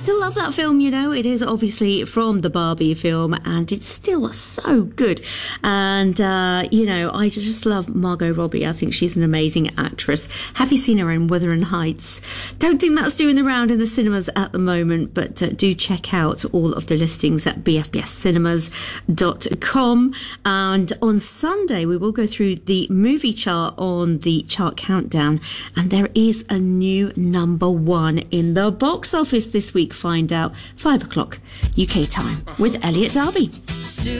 still love that film, you know. It is obviously from the Barbie film, and it's still so good. And, you know, I just love Margot Robbie. I think she's an amazing actress. Have you seen her in Wuthering Heights? Don't think that's doing the round in the cinemas at the moment, but do check out all of the listings at bfbscinemas.com. And on Sunday, we will go through the movie chart on the chart countdown, and there is a new number one in the box office this week. Find out 5 o'clock UK time with Elliot Darby.